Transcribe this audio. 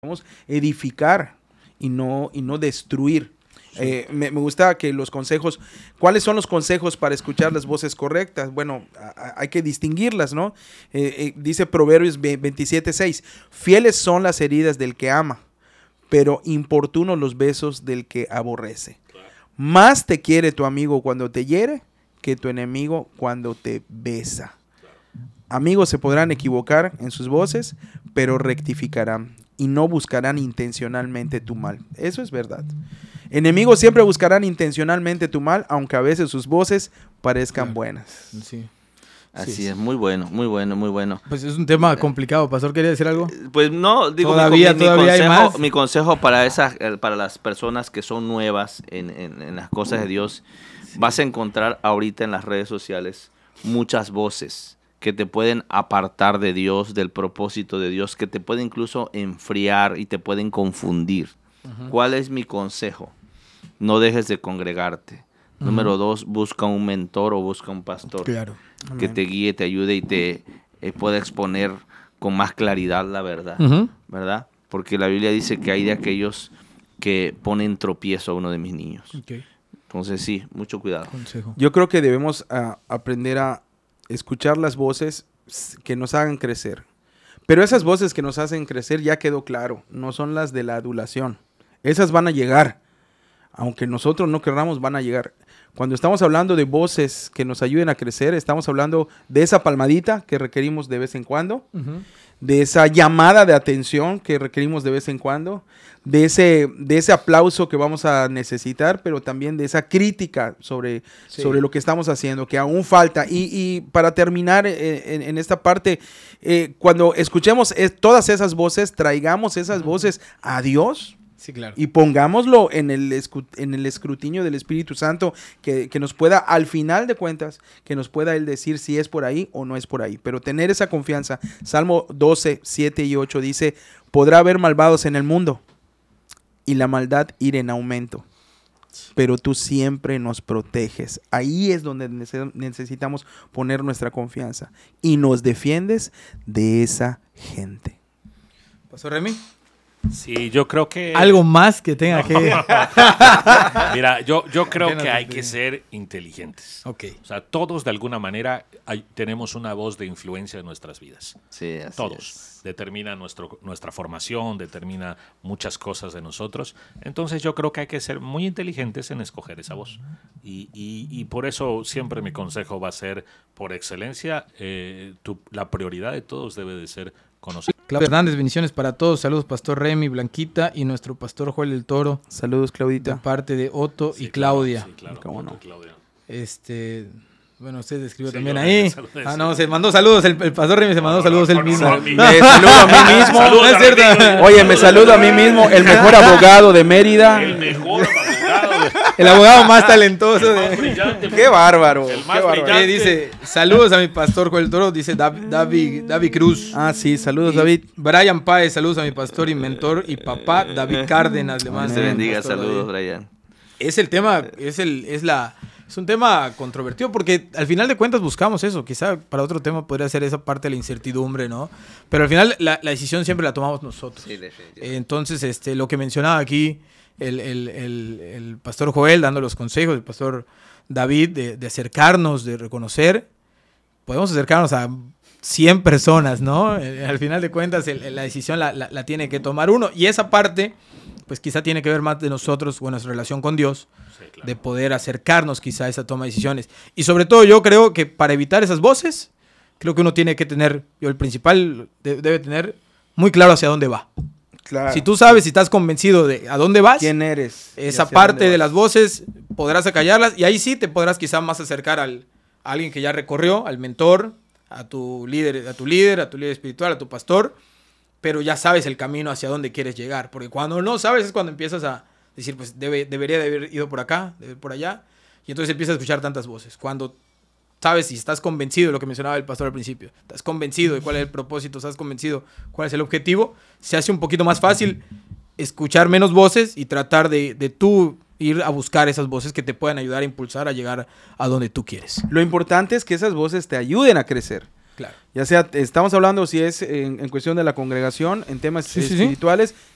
edificar y no destruir. Me gusta que los consejos, ¿cuáles son los consejos para escuchar las voces correctas? Bueno, hay que distinguirlas, ¿no? Dice Proverbios 27:6, fieles son las heridas del que ama, pero importunos los besos del que aborrece. Claro. Más te quiere tu amigo cuando te hiere que tu enemigo cuando te besa. Claro. Amigos se podrán equivocar en sus voces, pero rectificarán y no buscarán intencionalmente tu mal. Eso es verdad. Enemigos siempre buscarán intencionalmente tu mal, aunque a veces sus voces parezcan buenas. Sí. Así es, muy bueno, muy bueno, muy bueno. Pues es un tema complicado. Pastor, ¿quería decir algo? Pues no, digo, todavía hay más. Mi consejo para las personas que son nuevas en las cosas de Dios, vas a encontrar ahorita en las redes sociales muchas voces que te pueden apartar de Dios, del propósito de Dios, que te pueden incluso enfriar y te pueden confundir. Uh-huh. ¿Cuál es mi consejo? No dejes de congregarte. Uh-huh. Número 2, busca un mentor o busca un pastor que te guíe, te ayude y te pueda exponer con más claridad la verdad, uh-huh. ¿verdad? Porque la Biblia dice que hay de aquellos que ponen tropiezo a uno de mis niños. Okay. Entonces sí, mucho cuidado. Consejo. Yo creo que debemos aprender a escuchar las voces que nos hagan crecer. Pero esas voces que nos hacen crecer, ya quedó claro, no son las de la adulación. Esas van a llegar. Aunque nosotros no querramos, van a llegar. Cuando estamos hablando de voces que nos ayuden a crecer, estamos hablando de esa palmadita que requerimos de vez en cuando, uh-huh. de esa llamada de atención que requerimos de vez en cuando, de ese aplauso que vamos a necesitar, pero también de esa crítica sobre lo que estamos haciendo, que aún falta. Y para terminar en esta parte, cuando escuchemos todas esas voces, traigamos esas voces a Dios. Sí, claro. Y pongámoslo en el escrutinio del Espíritu Santo, que nos pueda, al final de cuentas, que nos pueda Él decir si es por ahí o no es por ahí. Pero tener esa confianza. Salmo 12, 7 y 8 dice, podrá haber malvados en el mundo y la maldad ir en aumento, pero tú siempre nos proteges. Ahí es donde necesitamos poner nuestra confianza y nos defiendes de esa gente. Pastor Remy. Sí, yo creo que... Algo más que tenga que... Mira, yo creo que hay que ser inteligentes. Okay. O sea, todos de alguna manera tenemos una voz de influencia en nuestras vidas. Sí, así todos. Es. Determina nuestra formación, determina muchas cosas de nosotros. Entonces yo creo que hay que ser muy inteligentes en escoger esa voz. Y por eso siempre mi consejo va a ser, por excelencia, la prioridad de todos debe de ser conocer. Claudia Hernández, bendiciones para todos. Saludos, Pastor Remy, Blanquita y nuestro Pastor Joel del Toro. Saludos, Claudita. De parte de Otto y Claudia. Sí, claro. ¿Cómo no? Claudia. Bueno, usted escribió también ahí. No, se mandó saludos. El Pastor Remy se mandó saludos él mismo. Me saludo a mí mismo. No es cierto. Oye, me saludo a mí mismo. El mejor abogado de Mérida. El mejor abogado. El abogado más talentoso. Más brillante. Qué bárbaro. El más brillante. Dice, saludos a mi Pastor Joel del Toro. Dice David Cruz. Ah, sí, saludos, David. Brian Páez, saludos a mi pastor y mentor y papá David Cárdenas. Le mando te bendiga, saludos, Brian. Es el tema, es un tema controvertido porque al final de cuentas buscamos eso. Quizá para otro tema podría ser esa parte de la incertidumbre, ¿no? Pero al final la decisión siempre la tomamos nosotros. Sí, entonces, lo que mencionaba aquí el pastor Joel dando los consejos, el pastor David de acercarnos, de reconocer, podemos acercarnos a 100 personas, ¿no? Al final de cuentas la decisión la tiene que tomar uno. Y esa parte, pues quizá tiene que ver más de nosotros o nuestra relación con Dios. Sí, claro. De poder acercarnos quizá a esa toma de decisiones. Y sobre todo yo creo que para evitar esas voces, creo que uno tiene que tener, el principal debe tener muy claro hacia dónde va. Claro. Si tú sabes, si estás convencido de a dónde vas, quién eres, esa parte de las voces podrás acallarlas y ahí sí te podrás quizá más acercar a alguien que ya recorrió, al mentor, a tu líder espiritual, a tu pastor, pero ya sabes el camino hacia dónde quieres llegar. Porque cuando no sabes es cuando empiezas a decir, pues debería de haber ido por acá, de por allá, y entonces empiezas a escuchar tantas voces. Cuando sabes y estás convencido de lo que mencionaba el pastor al principio, estás convencido de cuál es el propósito, estás convencido cuál es el objetivo, se hace un poquito más fácil escuchar menos voces y tratar de tú ir a buscar esas voces que te puedan ayudar a impulsar a llegar a donde tú quieres. Lo importante es que esas voces te ayuden a crecer. Claro. Ya sea, estamos hablando si es en cuestión de la congregación, en temas espirituales,